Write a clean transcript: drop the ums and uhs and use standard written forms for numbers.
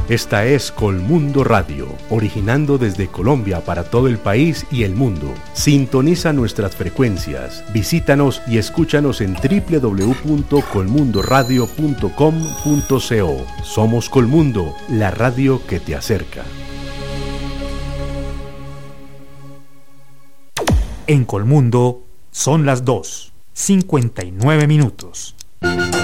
Esta es Colmundo Radio, originando desde Colombia para todo el país y el mundo. Sintoniza nuestras frecuencias, visítanos y escúchanos en www.colmundoradio.com.co. Somos Colmundo, la radio que te acerca. En Colmundo son las 2:59.